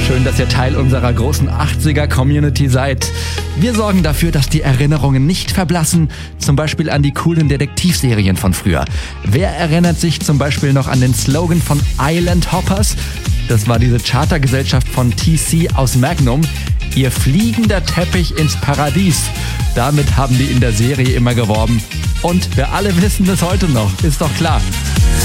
Schön, dass ihr Teil unserer großen 80er-Community seid. Wir sorgen dafür, dass die Erinnerungen nicht verblassen, zum Beispiel an die coolen Detektivserien von früher. Wer erinnert sich zum Beispiel noch an den Slogan von Island Hoppers? Das war diese Chartergesellschaft von TC aus Magnum. Ihr fliegender Teppich ins Paradies. Damit haben die in der Serie immer geworben. Und wir alle wissen es heute noch, ist doch klar.